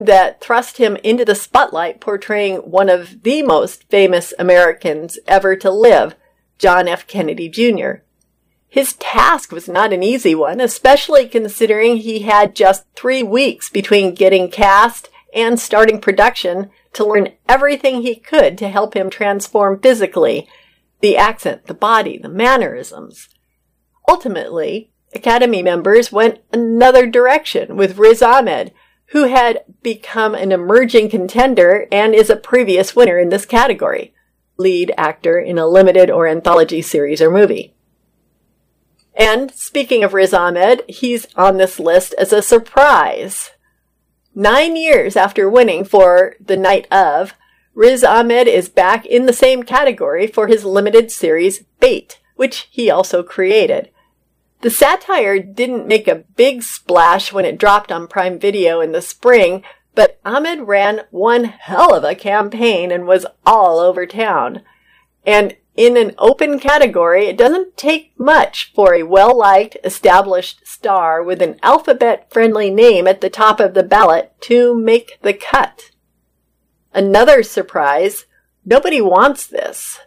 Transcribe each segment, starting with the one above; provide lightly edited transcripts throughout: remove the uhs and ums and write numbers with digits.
that thrust him into the spotlight, portraying one of the most famous Americans ever to live, John F. Kennedy Jr. His task was not an easy one, especially considering he had just 3 weeks between getting cast and starting production to learn everything he could to help him transform physically, the accent, the body, the mannerisms. Ultimately, Academy members went another direction with Riz Ahmed, who had become an emerging contender and is a previous winner in this category, lead actor in a limited or anthology series or movie. And speaking of Riz Ahmed, he's on this list as a surprise. 9 years after winning for The Night Of, Riz Ahmed is back in the same category for his limited series Bait, which he also created. The satire didn't make a big splash when it dropped on Prime Video in the spring, but Ahmed ran one hell of a campaign and was all over town. And in an open category, it doesn't take much for a well-liked, established star with an alphabet-friendly name at the top of the ballot to make the cut. Another surprise, Nobody Wants This.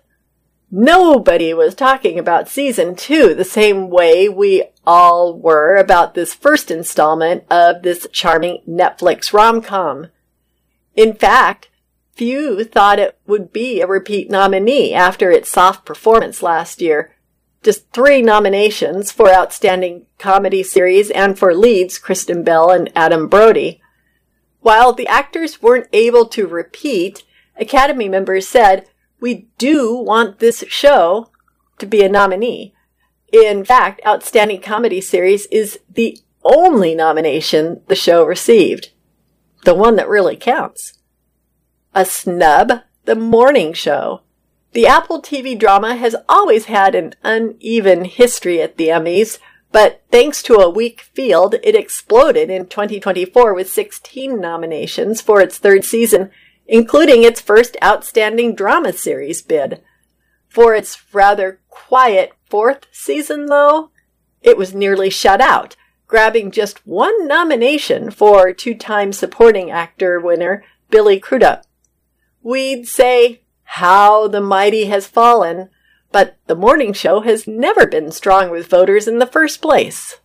Nobody was talking about Season 2 the same way we all were about this first installment of this charming Netflix rom-com. In fact, few thought it would be a repeat nominee after its soft performance last year. Just 3 nominations for Outstanding Comedy Series and for leads Kristen Bell and Adam Brody. While the actors weren't able to repeat, Academy members said, "We do want this show to be a nominee." In fact, Outstanding Comedy Series is the only nomination the show received. The one that really counts. A snub, The Morning Show. The Apple TV drama has always had an uneven history at the Emmys, but thanks to a weak field, it exploded in 2024 with 16 nominations for its 3rd season, including its first Outstanding Drama Series bid. For its rather quiet 4th season, though, it was nearly shut out, grabbing just 1 nomination for 2-time Supporting Actor winner Billy Crudup. We'd say, how the mighty has fallen, but The Morning Show has never been strong with voters in the first place.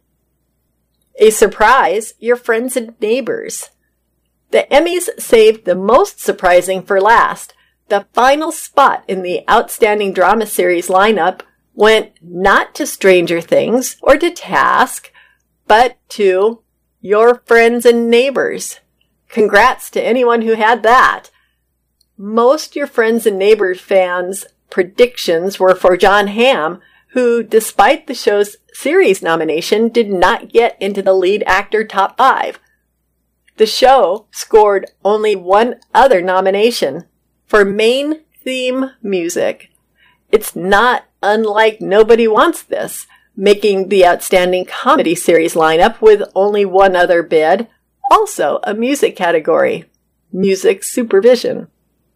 A surprise, Your Friends and Neighbors. The Emmys saved the most surprising for last. The final spot in the Outstanding Drama Series lineup went not to Stranger Things or to Task, but to Your Friends and Neighbors. Congrats to anyone who had that. Most Your Friends and Neighbors fans' predictions were for Jon Hamm, who, despite the show's series nomination, did not get into the lead actor top 5. The show scored only 1 other nomination, for main theme music. It's not unlike Nobody Wants This, making the Outstanding Comedy Series lineup with only 1 other bid, also a music category, music supervision.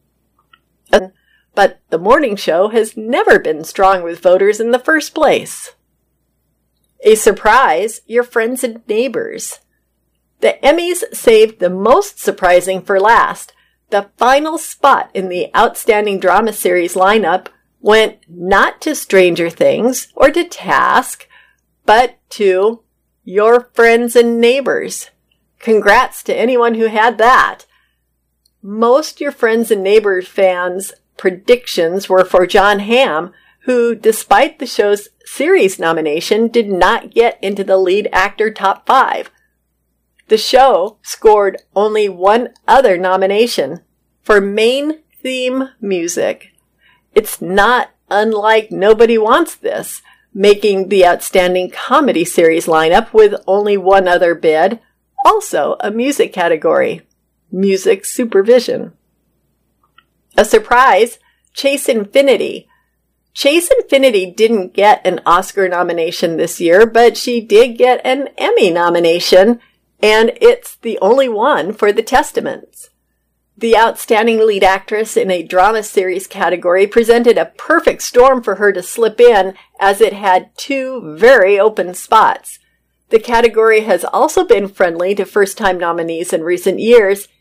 But The Morning Show has never been strong with voters in the first place. A surprise, Your Friends and Neighbors. The Emmys saved the most surprising for last. The final spot in the Outstanding Drama Series lineup went not to Stranger Things or to Task, but to Your Friends and Neighbors. Congrats to anyone who had that. Most Your Friends and Neighbors fans' predictions were for Jon Hamm, who, despite the show's series nomination, did not get into the lead actor top 5. The show scored only 1 other nomination, for main theme music. It's not unlike Nobody Wants This, making the Outstanding Comedy Series lineup with only 1 other bid, also a music category, music supervision. A surprise, Chase Infinity. Chase Infinity didn't get an Oscar nomination this year, but she did get an Emmy nomination, and it's the only one for The Testaments. The Outstanding Lead Actress in a Drama Series category presented a perfect storm for her to slip in, as it had 2 very open spots. The category has also been friendly to first-time nominees in recent years,